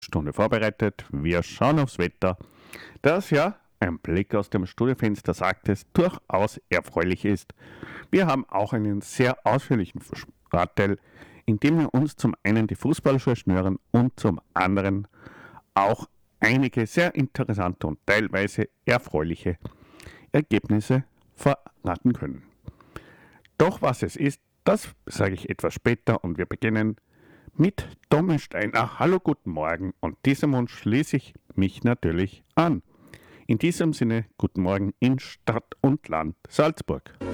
Stunde vorbereitet. Wir schauen aufs Wetter, das ja, ein Blick aus dem Studiofenster sagt es, durchaus erfreulich ist. Wir haben auch einen sehr ausführlichen Sportteil, in dem wir uns zum einen die Fußballschuhe schnüren und zum anderen auch einige sehr interessante und teilweise erfreuliche Ergebnisse verraten können. Doch was es ist, das sage ich etwas später und wir beginnen mit Tommy Steiner. Hallo, guten Morgen, und diesem Wunsch schließe ich mich natürlich an. In diesem Sinne, guten Morgen in Stadt und Land Salzburg.